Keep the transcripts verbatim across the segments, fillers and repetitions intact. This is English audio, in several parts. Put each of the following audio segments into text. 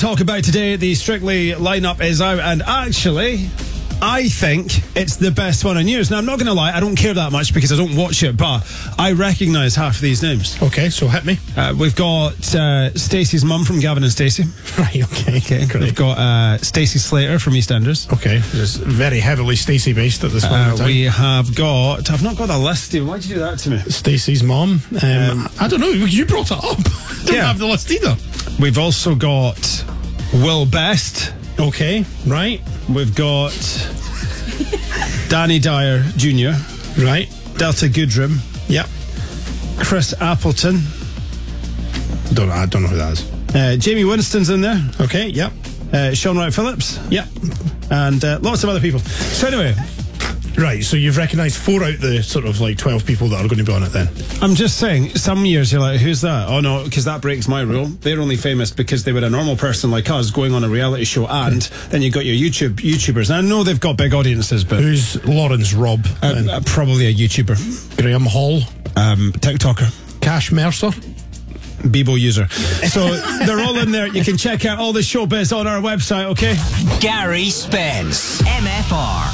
Talk about today, the Strictly lineup is out, and actually, I think it's the best one in years. Now, I'm not going to lie, I don't care that much because I don't watch it, but I recognise half of these names. Okay, so hit me. Uh, we've got uh, Stacey's mum from Gavin and Stacey. Right, okay. Okay. Great. We've got uh, Stacey Slater from EastEnders. Okay, it's very heavily Stacey based at this moment. Uh, we have got, I've not got the list, Stephen. Why'd you do that to me? Stacey's mum. Um, um, I don't know, you brought it up. Don't yeah. have the list either. We've also got Will Best. Okay, right. We've got Danny Dyer Junior Right. Delta Goodrum. Yep. Chris Appleton. Don't know, I don't know who that is. Uh, Jamie Winston's in there. Okay, yep. Uh, Sean Wright Phillips. Yep. And uh, lots of other people. So anyway. Right, so you've recognised four out of the sort of like twelve people that are going to be on it then? I'm just saying, some years you're like, who's that? Oh no, because that breaks my rule. They're only famous because they were a normal person like us going on a reality show, and then you've got your YouTube YouTubers. And I know they've got big audiences, but... Who's Lawrence Robb? Uh, uh, probably a YouTuber. Graham Hall? Um, TikToker. Cash Mercer? Bebo user. So they're all in there. You can check out all the showbiz on our website, okay? Gary Spence, M F R.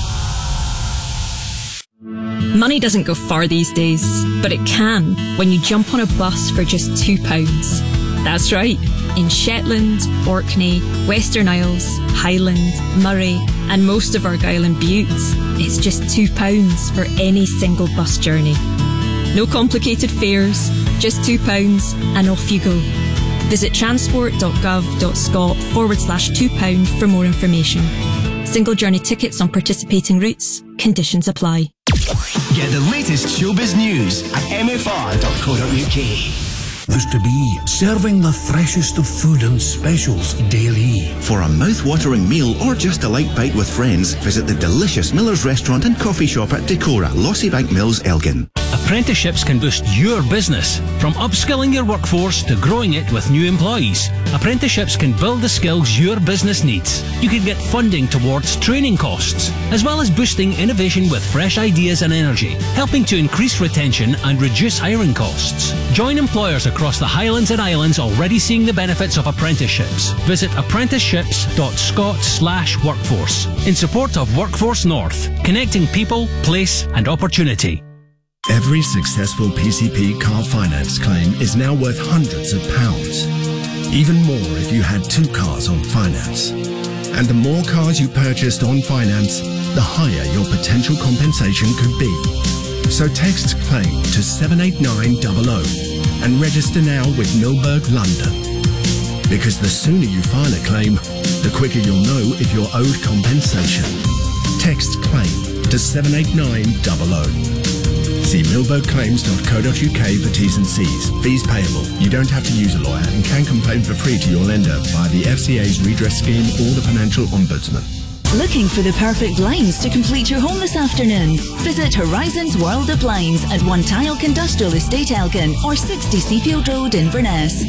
Money doesn't go far these days, but it can when you jump on a bus for just two pounds. That's right. In Shetland, Orkney, Western Isles, Highland, Murray, and most of Argyll and Bute, it's just two pounds for any single bus journey. No complicated fares, just two pounds, and off you go. Visit transport.gov.scot forward slash two pound for more information. Single journey tickets on participating routes. Conditions apply. Get the latest showbiz news at m f r dot co dot u k. Used to be serving the freshest of food and specials daily. For a mouth-watering meal or just a light bite with friends, visit the delicious Miller's Restaurant and Coffee Shop at Decorah, Lossybank Mills, Elgin. Apprenticeships can boost your business. From upskilling your workforce to growing it with new employees, apprenticeships can build the skills your business needs. You can get funding towards training costs, as well as boosting innovation with fresh ideas and energy, helping to increase retention and reduce hiring costs. Join employers across the Highlands and Islands already seeing the benefits of apprenticeships. Visit apprenticeships.scot slash workforce in support of Workforce North, connecting people, place and opportunity. Every successful P C P car finance claim is now worth hundreds of pounds. Even more if you had two cars on finance. And the more cars you purchased on finance, the higher your potential compensation could be. So text CLAIM to seven eight nine zero zero and register now with Milberg London. Because the sooner you file a claim, the quicker you'll know if you're owed compensation. Text CLAIM to seven eight nine zero zero. See milberg claims dot co dot u k for T's and C's. Fees payable. You don't have to use a lawyer and can complain for free to your lender via the F C A's redress scheme or the Financial Ombudsman. Looking for the perfect blinds to complete your home this afternoon? Visit Horizons World of Blinds at One Tile Industrial Estate Elgin or sixty Seafield Road, Inverness.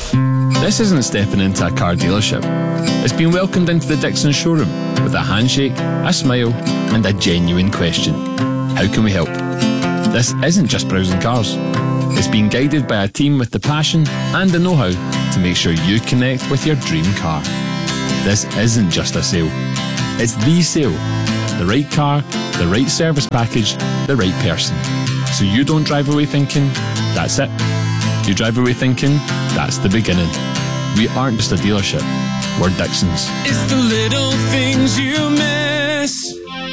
This isn't stepping into a car dealership. It's been welcomed into the Dixon showroom with a handshake, a smile and a genuine question. How can we help? This isn't just browsing cars. It's being guided by a team with the passion and the know-how to make sure you connect with your dream car. This isn't just a sale. It's the sale. The right car, the right service package, the right person. So you don't drive away thinking, that's it. You drive away thinking, that's the beginning. We aren't just a dealership. We're Dixons. It's the little things you miss.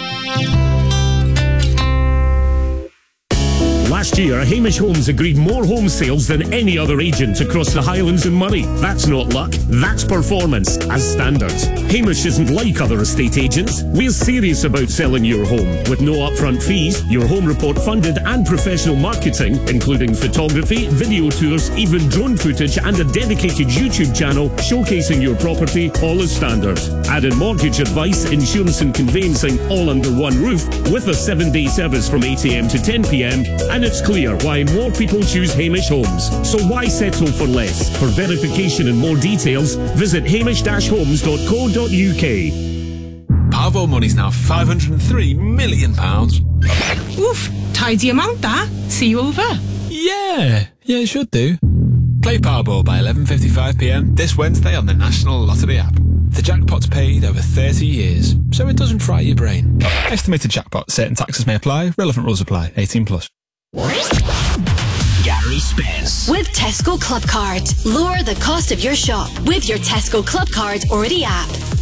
Last year, Hamish Homes agreed more home sales than any other agent across the Highlands and Murray. That's not luck, that's performance, as standard. Hamish isn't like other estate agents. We're serious about selling your home. With no upfront fees, your home report funded and professional marketing, including photography, video tours, even drone footage and a dedicated YouTube channel showcasing your property, all as standard. Added mortgage advice, insurance and conveyancing all under one roof with a seven-day service from eight a m to ten p m and it's clear why more people choose Hamish Homes. So why settle for less? For verification and more details, visit hamish dash homes dot co dot u k. Powerball money's now five hundred and three million pounds. Oof, tidy amount that. See you over. Yeah, yeah, it should do. Play Powerball by eleven fifty-five p m this Wednesday on the National Lottery app. The jackpot's paid over thirty years, so it doesn't fry your brain. Estimated jackpot. Certain taxes may apply. Relevant rules apply. eighteen plus. Gary Spence. With Tesco Club Card. Lower the cost of your shop with your Tesco Club Card or the app.